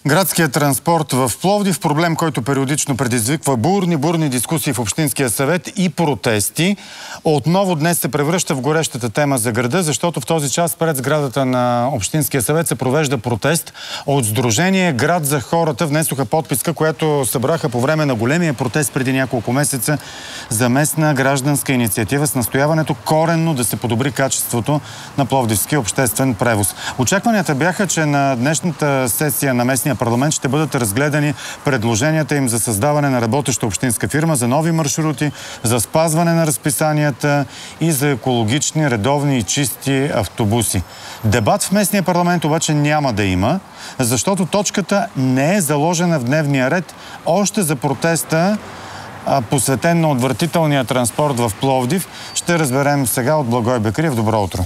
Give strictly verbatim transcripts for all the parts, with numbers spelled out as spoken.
Градският транспорт в Пловдив, проблем, който периодично предизвиква бурни, бурни дискусии в Общинския съвет и протести, отново днес се превръща в горещата тема за града, защото в този час пред сградата на Общинския съвет се провежда протест от Сдружение Град за хората. Внесоха подписка, която събраха по време на големия протест преди няколко месеца за местна гражданска инициатива с настояването коренно да се подобри качеството на пловдивския обществен превоз. Очакванията бяха, че на днешната сесия на местния парламент ще бъдат разгледани предложенията им за създаване на работеща общинска фирма, за нови маршрути, за спазване на разписанията и за екологични, редовни и чисти автобуси. Дебат в местния парламент обаче няма да има, защото точката не е заложена в дневния ред още за протеста, посветен на отвратителния транспорт в Пловдив. Ще разберем сега от Благой Бекриев. Добро утро!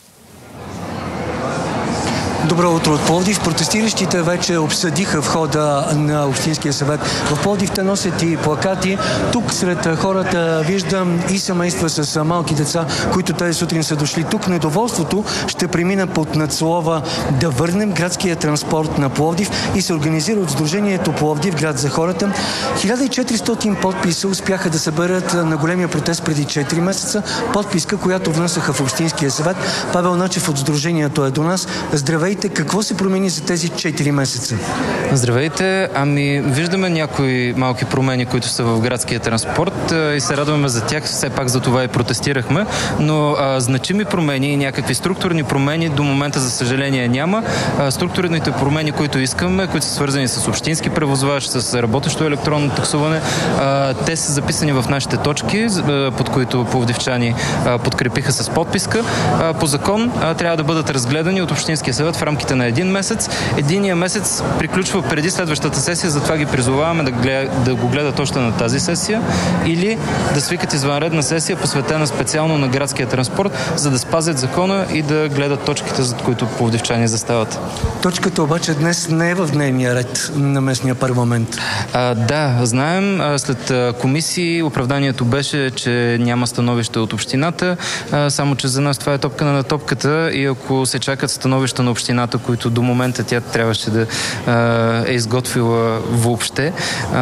Добро утро от Пловдив. Протестиращите вече обсъдиха входа на Общинския съвет. В Пловдив те носят и плакати. Тук сред хората виждам и семейства с малки деца, които тези сутрин са дошли тук. Недоволството ще премина под надслова "Да върнем градския транспорт на Пловдив" и се организира от Сдружението Пловдив Град за хората. хиляда и четиристотин подписа успяха да съберат на големия протест преди четири месеца. Подписка, която внесаха в Общинския съвет. Павел Начев от Сдружението е до нас. Здравейте! Какво се промени за тези четири месеца? Здравейте! Ами, виждаме някои малки промени, които са в градския транспорт и се радваме за тях. Все пак за това и протестирахме. Но а, значими промени и някакви структурни промени до момента, за съжаление, няма. А, структурните промени, които искаме, които са свързани с общински превозвач, с работещо електронно таксуване, а, те са записани в нашите точки, а, под които пловдивчани а, подкрепиха с подписка. А, по закон а, трябва да бъдат разгледани от Общинския съвет в рамките на един месец. Единия месец приключва преди следващата сесия, затова ги призоваваме да, глед, да го гледат още на тази сесия или да свикат извънредна сесия, посветена специално на градския транспорт, за да спазят закона и да гледат точките, за които пловдивчани застават. Точката обаче днес не е в дневния ред на местния парламент. А, да, знаем. А, след а, комисии оправданието беше, че няма становище от общината, а, само че за нас това е топка на топката и ако се чакат становища на общината, които до момента тя трябваше да а, е изготвила въобще,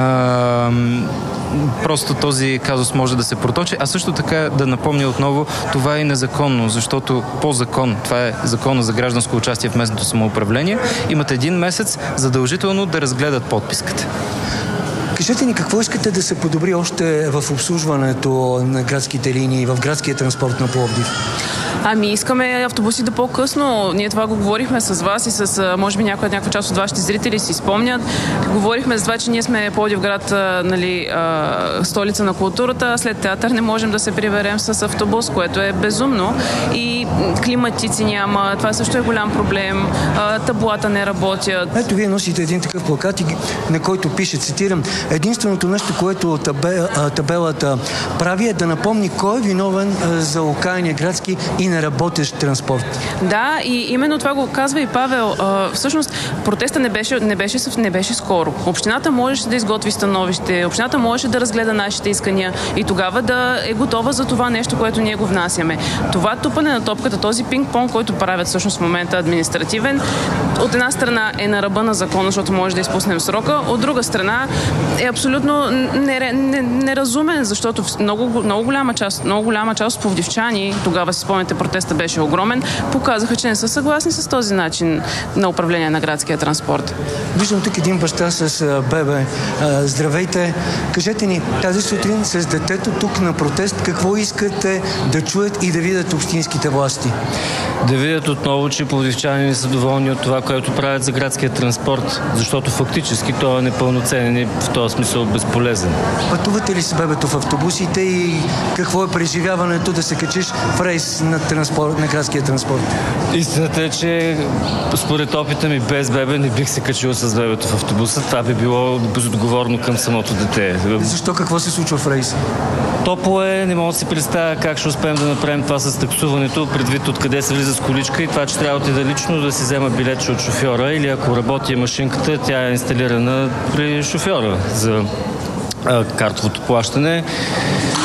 а, просто този казус може да се проточи. А също така да напомня отново, това е незаконно, защото по закон, това е закона за гражданско участие в местното самоуправление, имат един месец задължително да разгледат подписката. Кажете ни, какво искате да се подобри още в обслужването на градските линии, в градския транспорт на Пловдив? Ами искаме автобуси да по-късно. Ние това го говорихме с вас и с, може би, някоя, някаква част от вашите зрители си спомнят. Говорихме за това, че ние сме Пловдив град, нали, столица на културата. След театър не можем да се приберем с автобус, което е безумно. И климатици няма. Това също е голям проблем. Таблата не работят. Ето, вие носите един такъв плакат, на който пише, цитирам: "Единственото нещо, което табелата прави, е да напомни кой е виновен за окаяния градски и неработещ транспорт." Да, и именно това го казва и Павел. А, всъщност, протеста не беше, не, беше, не беше скоро. Общината можеше да изготви становище, общината можеше да разгледа нашите искания и тогава да е готова за това нещо, което ние го внасяме. Това тупане на топката, този пинг-понг, който правят всъщност в момента административен, от една страна е на ръба на закона, защото може да изпуснем срока, от друга страна е абсолютно неразумен, защото много, много голяма част, много голяма част от пловдивчани, тогава си спомняте, протеста беше огромен, показаха, че не са съгласни с този начин на управление на градския транспорт. Виждам тук един баща с бебе. Здравейте! Кажете ни, тази сутрин с детето тук на протест, какво искате да чуят и да видят общинските власти? Да видят отново, че пловдивчани не са доволни от това, което правят за градския транспорт, защото фактически той е непълноценен и в този смисъл безполезен. Пътувате ли с бебето в автобусите и какво е преживяването да се качиш в рейс на, транспорт, на градския транспорт? Истината е, че според опита ми без бебе не бих се качил с бебето в автобуса. Това би било безотговорно към самото дете. Защо? Какво се случва в рейс? Топло е, не мога да си представя как ще успеем да направим това с таксуването, предвид откъде се влиза с количка и това, че трябва да отида лично да си взема билетче от шофьора или ако работи машинката, тя е инсталирана при шофьора за а, картовото плащане.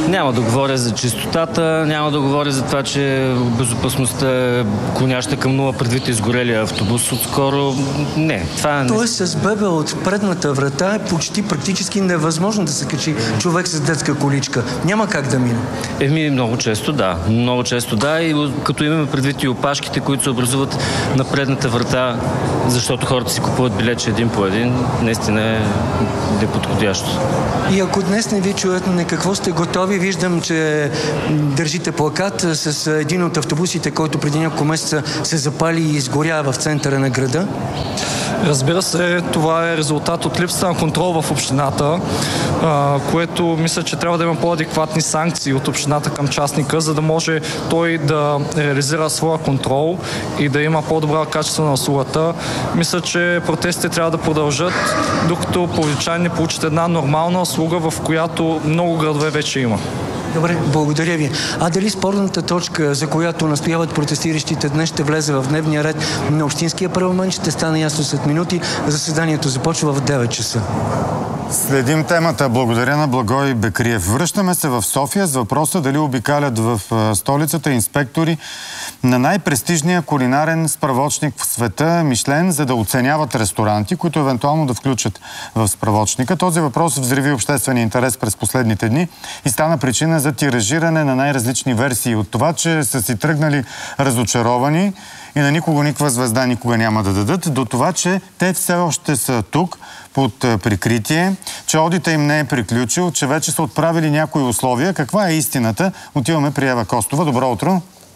Няма да говоря за чистотата, няма да говоря за това, че безопасността е клоняща към нула предвид изгорелия автобус отскоро. Не, това не... Тоест с бебе от предната врата е почти практически невъзможно да се качи човек с детска количка. Няма как да мине. Еми, много често да. Много често да. И като имаме предвид и опашките, които се образуват на предната врата, защото хората си купуват билече един по един, наистина е неподходящо. И ако днес не ви чуят на какво сте готови, виждам, че държите плакат с един от автобусите, който преди няколко месеца се запали и изгоря в центъра на града. Разбира се, това е резултат от липсата на контрол в общината, което мисля, че трябва да има по-адекватни санкции от общината към частника, за да може той да реализира своя контрол и да има по-добра качество на услугата. Мисля, че протестите трябва да продължат, докато пловдивчани получат една нормална услуга, в която много градове вече има. Добре, благодаря ви. А дали спорната точка, за която настояват протестиращите днес, ще влезе в дневния ред на Общинския парламент, ще стане ясно след минути. Заседанието започва в девет часа. Следим темата. Благодаря на Благой Бекриев. Връщаме се в София с въпроса дали обикалят в столицата инспектори на най-престижния кулинарен справочник в света Мишлен, за да оценяват ресторанти, които евентуално да включат в справочника. Този въпрос взриви обществения интерес през последните дни и стана причина за тиражиране на най-различни версии от това, че са си тръгнали разочаровани и на никого никаква звезда никога няма да дадат, до това, че те все още са тук под прикритие, че одита им не е приключил, че вече са отправили някои условия. Каква е истината? Отиваме при Ева Костова. Добро утро!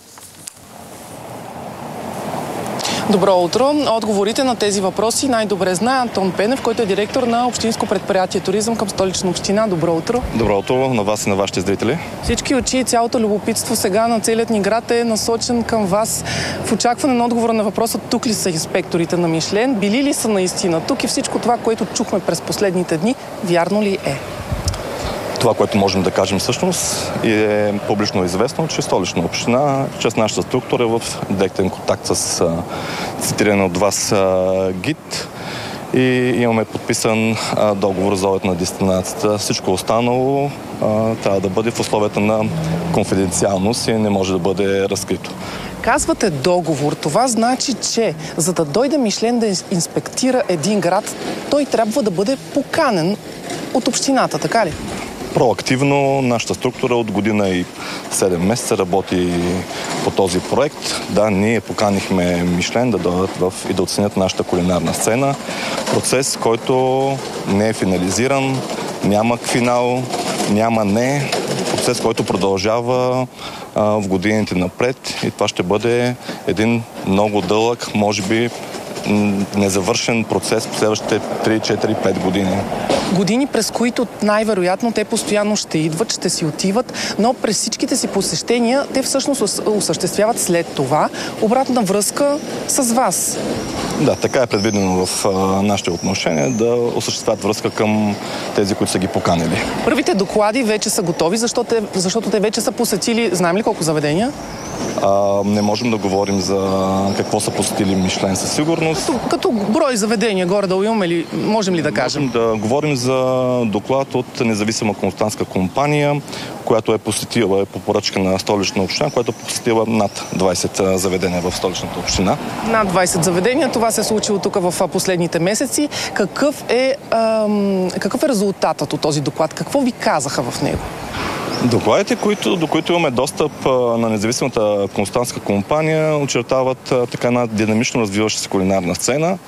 Добро утро! Отговорите на тези въпроси най-добре знае Антон Пенев, който е директор на Общинско предприятие Туризъм към Столична община. Добро утро! Добро утро на вас и на вашите зрители. Всички очи и цялото любопитство сега на целият ни град е насочен към вас в очакване на отговора на въпроса: тук ли са инспекторите на Мишлен? Били ли са наистина тук? И всичко това, което чухме през последните дни, вярно ли е? Това, което можем да кажем всъщност, е публично известно, че Столична община, чрез нашата структура, е в директен контакт с а, цитиран от вас а, гид и имаме подписан а, договор за одит на дестинацията. Всичко останало а, трябва да бъде в условията на конфиденциалност и не може да бъде разкрито. Казвате договор. Това значи, че за да дойде Мишлен да инспектира един град, той трябва да бъде поканен от общината, така ли? Проактивно нашата структура от година и седем месеца работи по този проект. Да, ние поканихме Мишлен да дойдат в и да оценят нашата кулинарна сцена. Процес, който не е финализиран, няма финал, няма не. Процес, който продължава а, в годините напред и това ще бъде един много дълъг, може би незавършен процес в следващите три, четири, пет години. Години, през които най-вероятно те постоянно ще идват, ще си отиват, но през всичките си посещения те всъщност осъществяват след това обратна връзка с вас. Да, така е предвидено в а, нашите отношения да осъществяват връзка към тези, които са ги поканили. Първите доклади вече са готови, защото те, защото те вече са посетили, знаем ли колко заведения? А, не можем да говорим за какво са посетили Мишлен със сигурност. Като, като брой заведения горе-долу имаме ли, можем ли да кажем? Можем да говорим за доклад от независима консултантска компания, която е посетила, е по поръчка на Столична община, която е посетила над двайсет заведения в Столичната община. Над двайсет заведения. Това се е случило тук в последните месеци. Какъв е, ам, какъв е резултатът от този доклад? Какво ви казаха в него? Докладите, които, до които имаме достъп а, на независимата консултантска компания, очертават а, така една динамично развиваща се кулинарна сцена,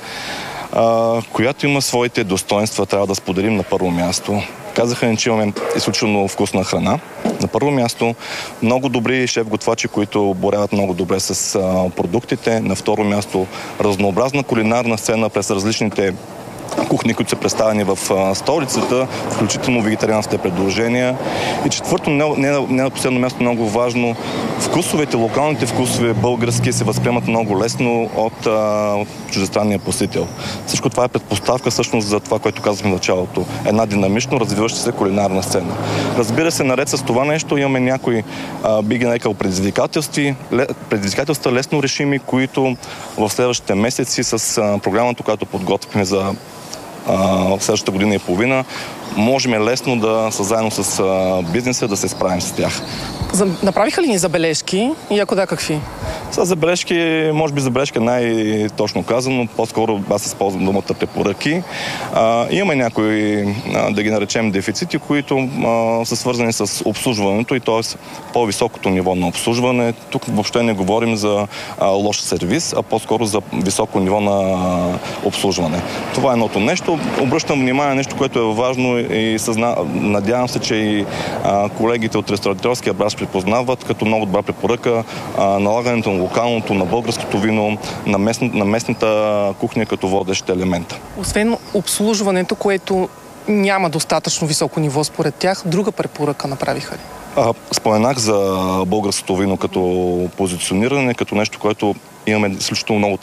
а, която има своите достоинства, трябва да споделим на първо място. Казаха ни, че имаме изключително вкусна храна. На първо място много добри шеф-готвачи, които боряват много добре с а, продуктите. На второ място разнообразна кулинарна сцена през различните кухни, които са представени в а, столицата, включително вегетарианските предложения. И четвърто, не, не, не на последно място, много важно, вкусовете, локалните вкусове, български, се възприемат много лесно от, а, от чуждестранния посетител. Всичко това е предпоставка всъщност за това, което казахме в началото. Една динамично развиваща се кулинарна сцена. Разбира се, наред с това нещо имаме някои, а, би ги нарекал, предизвикателства, предизвикателства лесно решими, които в следващите месеци с а, програмата, която подготвихме за в следващата година и половина, можем лесно да са заедно с а, бизнеса да се справим с тях. За, направиха ли ни забележки и ако да, какви? С забележки, може би забележка най-точно казано, по-скоро аз използвам думата препоръки. А, имаме някои, а, да ги наречем, дефицити, които а, са свързани с обслужването и т.е. по-високото ниво на обслужване. Тук въобще не говорим за а, лош сервис, а по-скоро за високо ниво на а, обслужване. Това е едното нещо. Обръщам внимание на нещо, което е важно и съзна... надявам се, че и а, колегите от ресторантьорския бранш припознават като много добра препоръка а, налагането на локалното, на българското вино, на, местна, на местната кухня като водещ елемент. Освен обслужването, което няма достатъчно високо ниво според тях, друга препоръка направиха ли? А, споменах за българското вино като позициониране, като нещо, което имаме изключително много